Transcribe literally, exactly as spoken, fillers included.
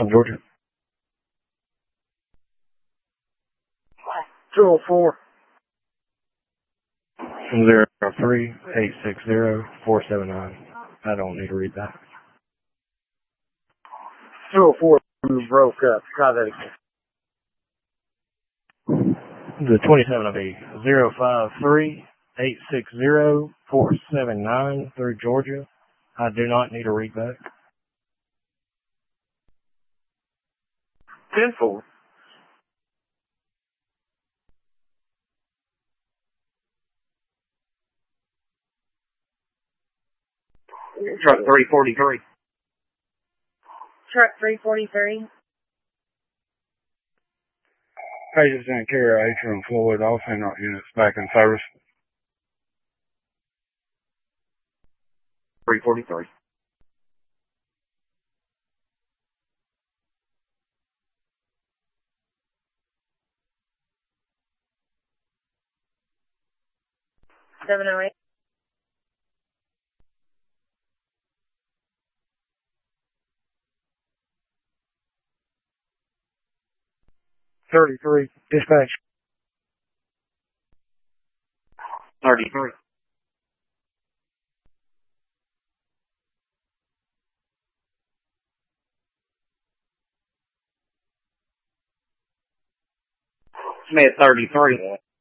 Georgia. two oh four. Zero three eight six zero four seven nine. I don't need to read that. two oh four broke up. Try that again. The twenty-seven will be zero five three eight six zero four seven nine through Georgia. I do not need to read back. ten four. Truck three forty-three. Truck three forty-three. Pages and carrier Atrium Floyd, all send out units back in service. three forty-three. seven oh eight. thirty-three. Dispatch. thirty-three. Smith thirty-three.